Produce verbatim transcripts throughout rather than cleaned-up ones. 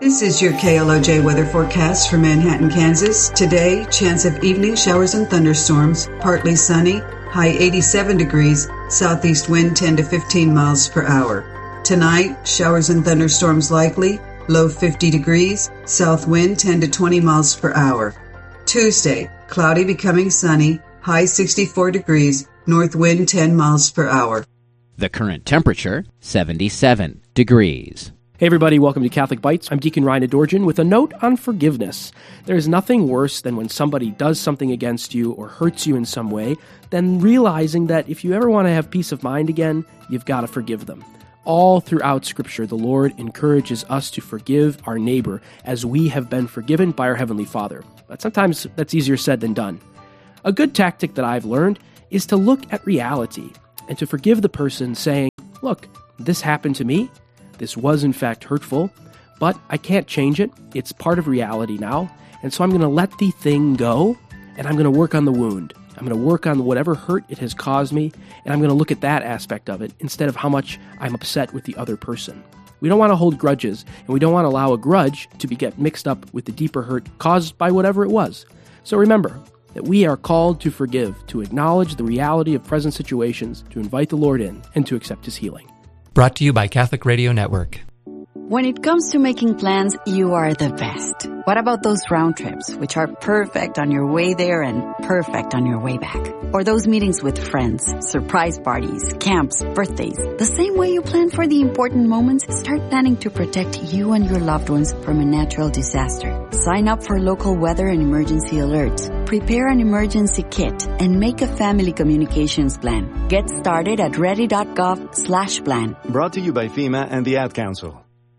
This is your K L O J weather forecast for Manhattan, Kansas. Today, chance of evening showers and thunderstorms, partly sunny, high eighty-seven degrees, southeast wind ten to fifteen miles per hour. Tonight, showers and thunderstorms likely, low fifty degrees, south wind ten to twenty miles per hour. Tuesday, cloudy becoming sunny, high sixty-four degrees, north wind ten miles per hour. The current temperature, seventy-seven degrees. Hey everybody, welcome to Catholic Bites. I'm Deacon Ryan Adorjan with a note on forgiveness. There is nothing worse than when somebody does something against you or hurts you in some way than realizing that if you ever want to have peace of mind again, you've got to forgive them. All throughout Scripture, the Lord encourages us to forgive our neighbor as we have been forgiven by our Heavenly Father. But sometimes that's easier said than done. A good tactic that I've learned is to look at reality and to forgive the person saying, look, this happened to me. This was, in fact, hurtful, but I can't change it. It's part of reality now, and so I'm going to let the thing go, and I'm going to work on the wound. I'm going to work on whatever hurt it has caused me, and I'm going to look at that aspect of it instead of how much I'm upset with the other person. We don't want to hold grudges, and we don't want to allow a grudge to be get mixed up with the deeper hurt caused by whatever it was. So remember that we are called to forgive, to acknowledge the reality of present situations, to invite the Lord in, and to accept His healing. Brought to you by Catholic Radio Network. When it comes to making plans, you are the best. What about those round trips, which are perfect on your way there and perfect on your way back? Or those meetings with friends, surprise parties, camps, birthdays. The same way you plan for the important moments, start planning to protect you and your loved ones from a natural disaster. Sign up for local weather and emergency alerts. Prepare an emergency kit and make a family communications plan. Get started at ready.gov slash plan. Brought to you by FEMA and the Ad Council.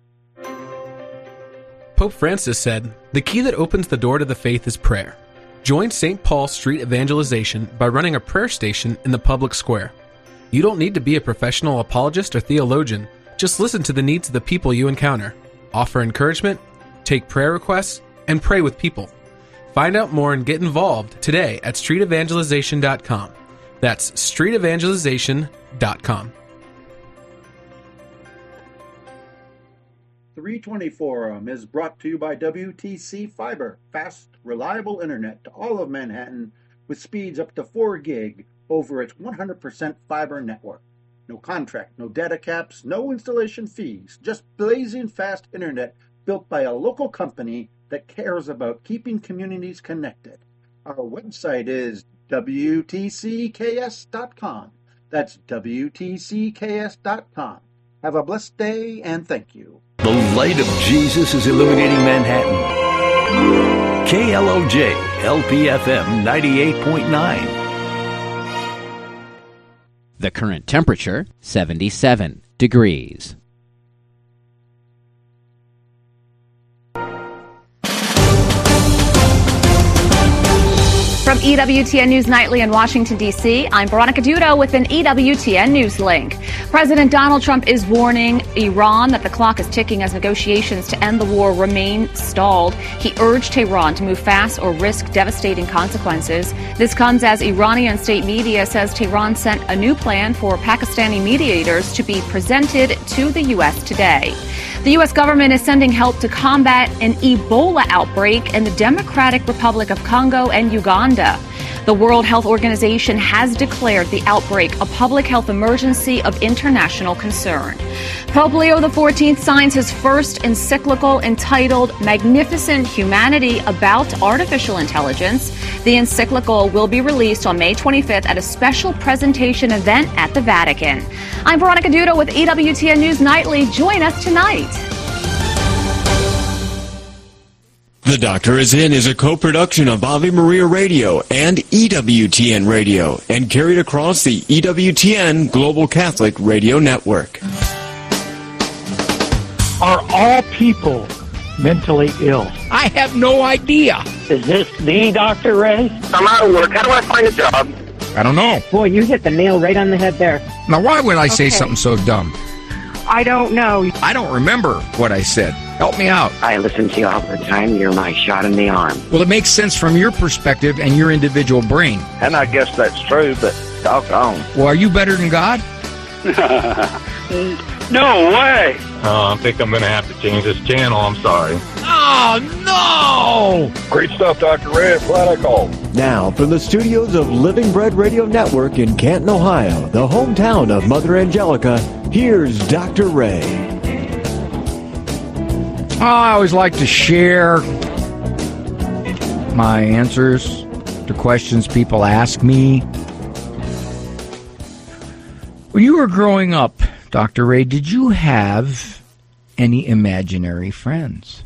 Pope Francis said, "The key that opens the door to the faith is prayer." Join Saint Paul Street Evangelization by running a prayer station in the public square. You don't need to be a professional apologist or theologian. Just listen to the needs of the people you encounter. Offer encouragement, take prayer requests, and pray with people. Find out more and get involved today at street evangelization dot com. That's street evangelization dot com. three twenty Forum is brought to you by W T C Fiber, fast, reliable internet to all of Manhattan with speeds up to four gig over its one hundred percent fiber network. No contract, no data caps, no installation fees, just blazing fast internet built by a local company that cares about keeping communities connected. Our website is W T C K S dot com. That's W T C K S dot com. Have a blessed day and thank you. The light of Jesus is illuminating Manhattan. K L O J, L P F M ninety-eight point nine. The current temperature, seventy-seven degrees. From E W T N News Nightly in Washington, D C, I'm Veronica Dudo with an E W T N News link. President Donald Trump is warning Iran that the clock is ticking as negotiations to end the war remain stalled. He urged Tehran to move fast or risk devastating consequences. This comes as Iranian state media says Tehran sent a new plan for Pakistani mediators to be presented to the U S today. The U S government is sending help to combat an Ebola outbreak in the Democratic Republic of Congo and Uganda. The World Health Organization has declared the outbreak a public health emergency of international concern. Pope Leo the fourteenth signs his first encyclical entitled Magnificent Humanity about artificial intelligence. The encyclical will be released on May twenty-fifth at a special presentation event at the Vatican. I'm Veronica Dudo with E W T N News Nightly. Join us tonight. The Doctor Is In is a co-production of Ave Maria Radio and E W T N Radio and carried across the E W T N Global Catholic Radio Network. Are all people mentally ill? I have no idea. Is this the Doctor Ray? I'm out of work. How do I find a job? I don't know. Boy, you hit the nail right on the head there. Now, why would I okay. say something so dumb? I don't know. I don't remember what I said. Help me out. I listen to you all the time. You're my shot in the arm. Well, it makes sense from your perspective and your individual brain. And I guess that's true, but doggone. Well, are you better than God? No way. Oh, I think I'm going to have to change this channel. I'm sorry. Oh, no! Great stuff, Doctor Ray. Glad I called. Now, from the studios of Living Bread Radio Network in Canton, Ohio, the hometown of Mother Angelica, here's Doctor Ray. Oh, I always like to share my answers to questions people ask me. When you were growing up, Doctor Ray, did you have any imaginary friends?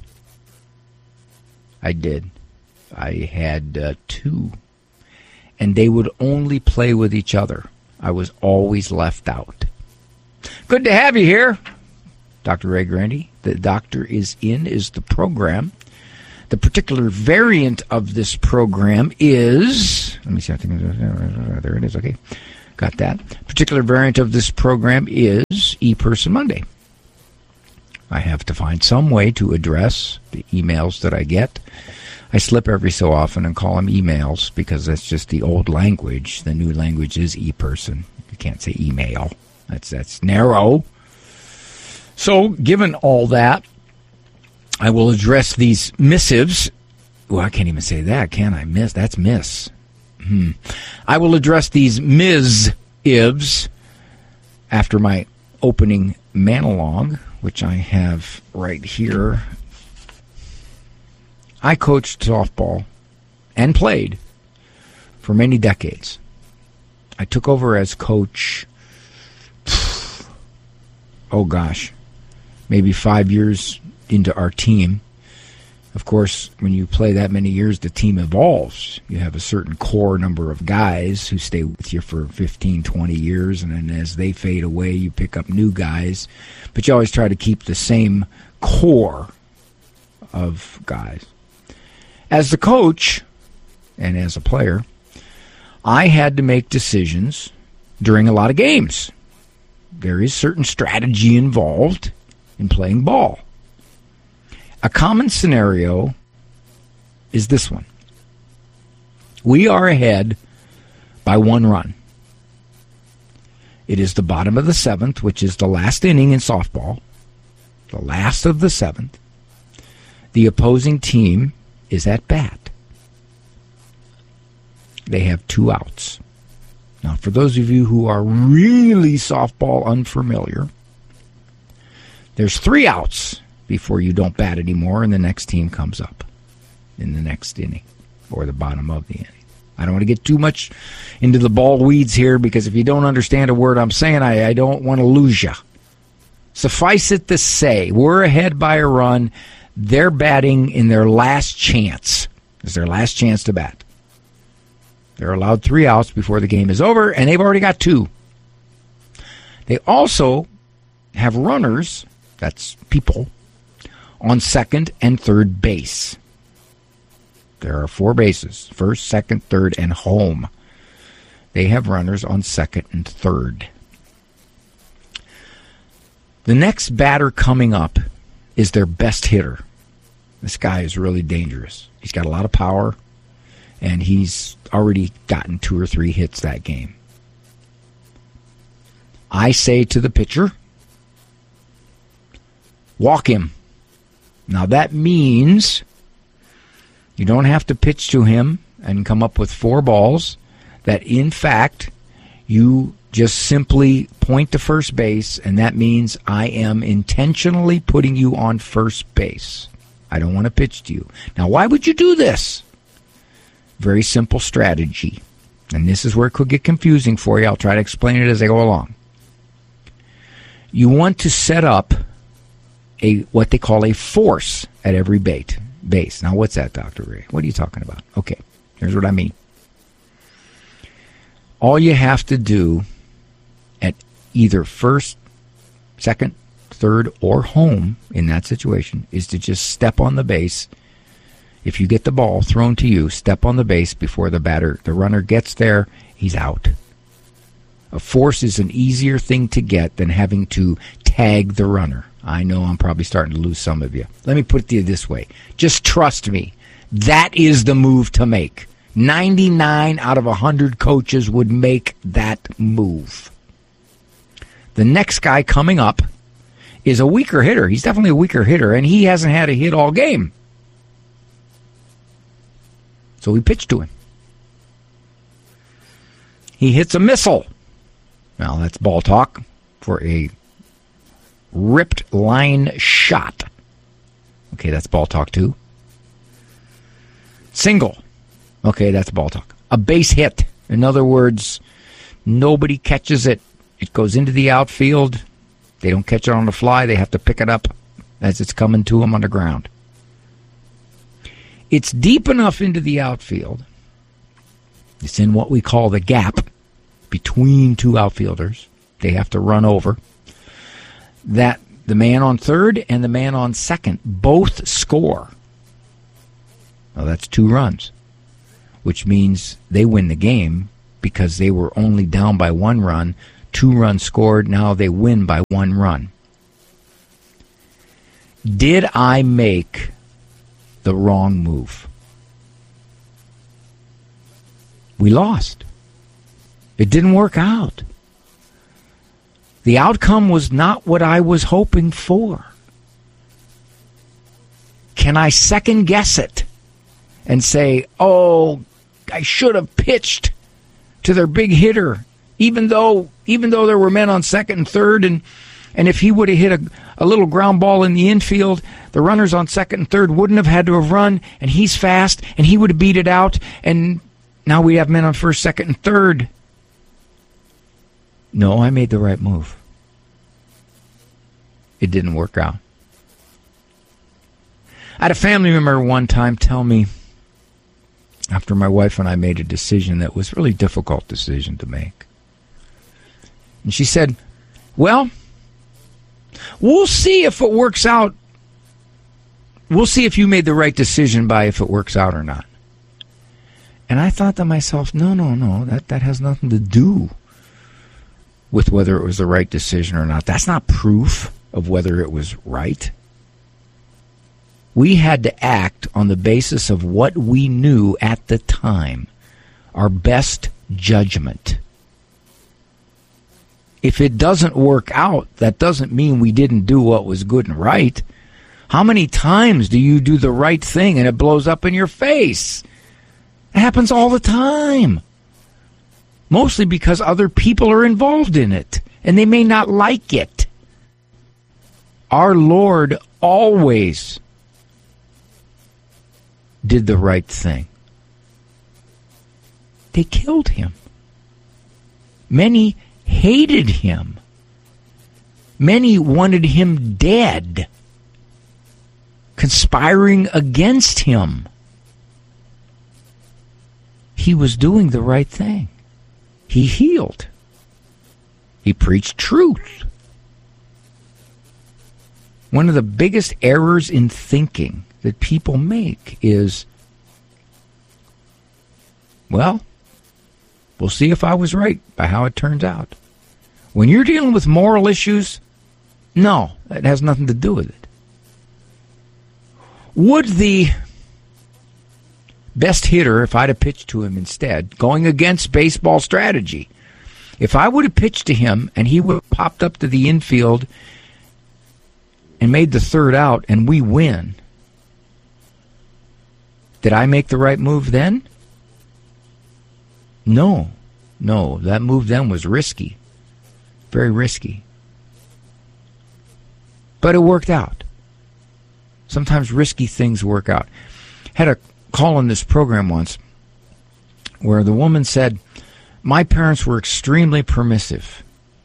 I did. I had uh, two. And they would only play with each other. I was always left out. Good to have you here, Doctor Ray Grandy. The Doctor is In is the program. The particular variant of this program is... Let me see. I think there it is. Okay. Got that. Particular variant of this program is E-Person Monday. I have to find some way to address the emails that I get. I slip every so often and call them emails because that's just the old language. The new language is E-Person. You can't say email. That's that's narrow. So, given all that, I will address these missives. Oh, I can't even say that, can I? Miss. That's miss. Hmm. I will address these Miz-Ibs after my opening monologue, which I have right here. I coached softball and played for many decades. I took over as coach, oh gosh, maybe five years into our team. Of course, when you play that many years, the team evolves. You have a certain core number of guys who stay with you for fifteen, twenty years, and then as they fade away, you pick up new guys. But you always try to keep the same core of guys. As the coach, and as a player, I had to make decisions during a lot of games. There is certain strategy involved in playing ball. A common scenario is this one. We are ahead by one run. It is the bottom of the seventh, which is the last inning in softball, the last of the seventh. The opposing team is at bat. They have two outs. Now, for those of you who are really softball unfamiliar, there's three outs before you don't bat anymore and the next team comes up in the next inning or the bottom of the inning. I don't want to get too much into the ball weeds here because if you don't understand a word I'm saying, I, I don't want to lose you. Suffice it to say, we're ahead by a run. They're batting in their last chance. It's their last chance to bat. They're allowed three outs before the game is over, and they've already got two. They also have runners, that's people, on second and third base. There are four bases, first, second, third, and home. They have runners on second and third. The next batter coming up is their best hitter. This guy is really dangerous. He's got a lot of power, and he's already gotten two or three hits that game. I say to the pitcher, walk him. Now that means you don't have to pitch to him and come up with four balls. That in fact, you just simply point to first base, and that means I am intentionally putting you on first base. I don't want to pitch to you. Now, why would you do this? Very simple strategy. And this is where it could get confusing for you. I'll try to explain it as I go along. You want to set up a what they call a force at every bait, base. Now, what's that, Doctor Ray? What are you talking about? Okay, here's what I mean. All you have to do at either first, second, third, or home in that situation is to just step on the base. If you get the ball thrown to you, step on the base before the batter, the runner gets there, he's out. A force is an easier thing to get than having to tag the runner. I know I'm probably starting to lose some of you. Let me put it this way. Just trust me. That is the move to make. ninety-nine out of one hundred coaches would make that move. The next guy coming up is a weaker hitter. He's definitely a weaker hitter, and he hasn't had a hit all game. So we pitched to him. He hits a missile. Now, that's ball talk for a ripped line shot. Okay, that's ball talk too. Single. Okay, that's ball talk. A base hit. In other words, nobody catches it. It goes into the outfield. They don't catch it on the fly. They have to pick it up as it's coming to them on the ground. It's deep enough into the outfield. It's in what we call the gap between two outfielders. They have to run over. That the man on third and the man on second both score. Now that's two runs, which means they win the game because they were only down by one run. Two runs scored. Now they win by one run. Did I make the wrong move? We lost. It didn't work out. The outcome was not what I was hoping for. Can I second guess it and say, oh, I should have pitched to their big hitter, even though even though there were men on second and third, and, and if he would have hit a, a little ground ball in the infield, the runners on second and third wouldn't have had to have run, and he's fast, and he would have beat it out, and now we have men on first, second, and third. No, I made the right move. It didn't work out. I had a family member one time tell me, after my wife and I made a decision that was a really difficult decision to make. And she said, well, we'll see if it works out. We'll see if you made the right decision by if it works out or not. And I thought to myself, no, no, no, that, that has nothing to do with whether it was the right decision or not. That's not proof of whether it was right. We had to act on the basis of what we knew at the time, our best judgment. If it doesn't work out, that doesn't mean we didn't do what was good and right. How many times do you do the right thing and it blows up in your face? It happens all the time. Mostly because other people are involved in it, and they may not like it. Our Lord always did the right thing. They killed him. Many hated him. Many wanted him dead, conspiring against him. He was doing the right thing. He healed. He preached truth. One of the biggest errors in thinking that people make is, well, we'll see if I was right by how it turns out. When you're dealing with moral issues, no, that has nothing to do with it. Would the best hitter, if I'd have pitched to him instead, going against baseball strategy, if I would have pitched to him and he would have popped up to the infield and made the third out and we win, did I make the right move then? No. No, that move then was risky. Very risky. But it worked out. Sometimes risky things work out. Had a call on this program once where the woman said, my parents were extremely permissive.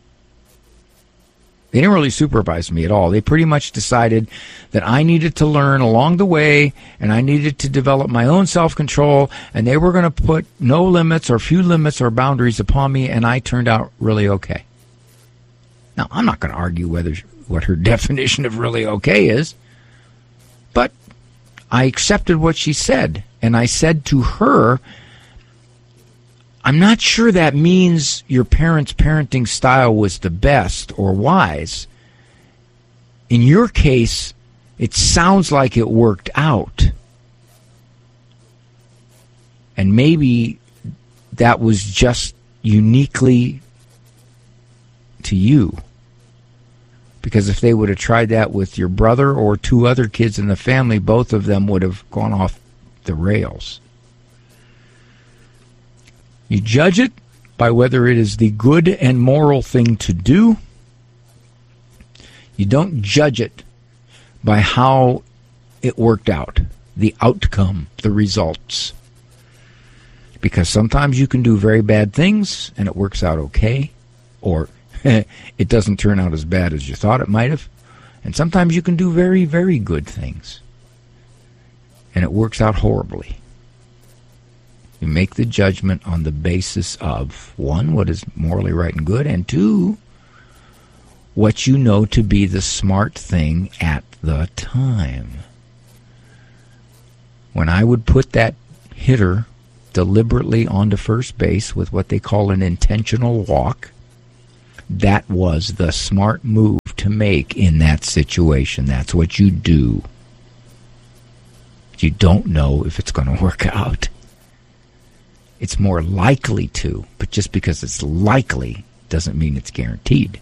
They didn't really supervise me at all. They pretty much decided that I needed to learn along the way and I needed to develop my own self-control, and they were going to put no limits or few limits or boundaries upon me, and I turned out really okay. Now, I'm not going to argue whether what her definition of really okay is, but I accepted what she said, and I said to her, I'm not sure that means your parents' parenting style was the best or wise. In your case, it sounds like it worked out. And maybe that was just uniquely to you. Because if they would have tried that with your brother or two other kids in the family, both of them would have gone off the rails. You judge it by whether it is the good and moral thing to do. You don't judge it by how it worked out, the outcome, the results. Because sometimes you can do very bad things and it works out okay, or it doesn't turn out as bad as you thought it might have. And sometimes you can do very, very good things and it works out horribly. You make the judgment on the basis of, one, what is morally right and good, and two, what you know to be the smart thing at the time. When I would put that hitter deliberately onto first base with what they call an intentional walk, that was the smart move to make in that situation. That's what you do. You don't know if it's going to work out. It's more likely to, but just because it's likely doesn't mean it's guaranteed.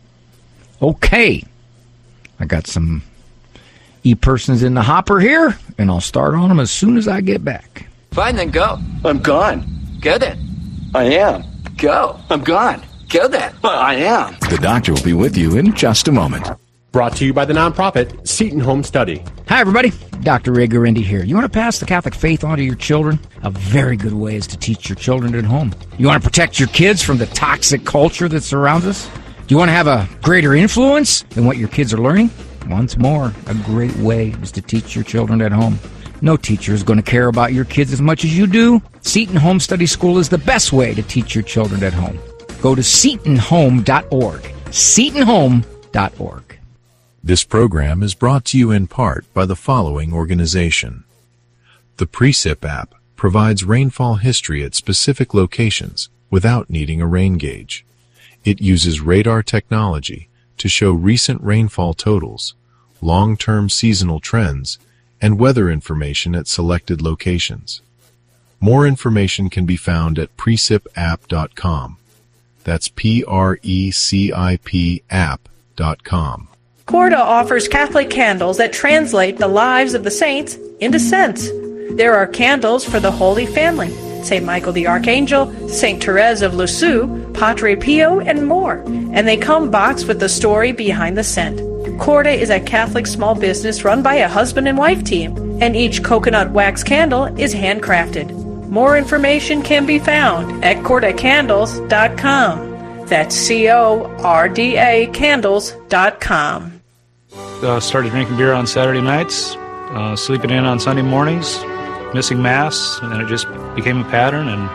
Okay, I got some e-persons in the hopper here, and I'll start on them as soon as I get back. Fine, then go. I'm gone. Go then. I am. Go. I'm gone. Go then. I am. The doctor will be with you in just a moment. Brought to you by the nonprofit Seton Home Study. Hi, everybody. Doctor Ray Guarendi here. You want to pass the Catholic faith on to your children? A very good way is to teach your children at home. You want to protect your kids from the toxic culture that surrounds us? Do you want to have a greater influence than what your kids are learning? Once more, a great way is to teach your children at home. No teacher is going to care about your kids as much as you do. Seton Home Study School is the best way to teach your children at home. Go to seton home dot org. seton home dot org. This program is brought to you in part by the following organization. The Precip app provides rainfall history at specific locations without needing a rain gauge. It uses radar technology to show recent rainfall totals, long-term seasonal trends, and weather information at selected locations. More information can be found at precip app dot com. That's P R E C I P app dot com. Corda offers Catholic candles that translate the lives of the saints into scents. There are candles for the Holy Family, Saint Michael the Archangel, Saint Therese of Lisieux, Padre Pio, and more. And they come boxed with the story behind the scent. Corda is a Catholic small business run by a husband and wife team, and each coconut wax candle is handcrafted. More information can be found at corda candles dot com. That's C O R D A candles dot com. Uh, started drinking beer on Saturday nights, uh, sleeping in on Sunday mornings, missing Mass, and it just became a pattern and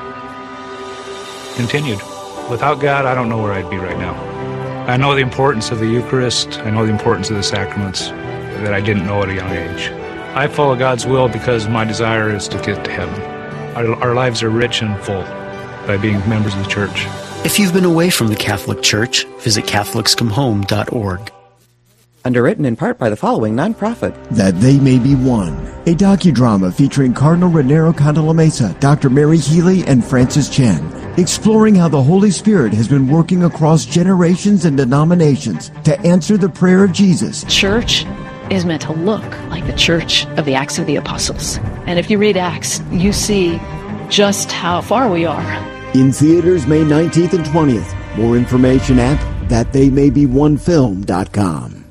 continued. Without God, I don't know where I'd be right now. I know the importance of the Eucharist. I know the importance of the sacraments that I didn't know at a young age. I follow God's will because my desire is to get to heaven. Our, our lives are rich and full by being members of the Church. If you've been away from the Catholic Church, visit catholics come home dot org. Underwritten in part by the following nonprofit. That They May Be One, a docudrama featuring Cardinal Raniero Cantalamessa, Doctor Mary Healy, and Francis Chen, exploring how the Holy Spirit has been working across generations and denominations to answer the prayer of Jesus. Church is meant to look like the church of the Acts of the Apostles. And if you read Acts, you see just how far we are. In theaters May nineteenth and twentieth. More information at that they may be one film dot com.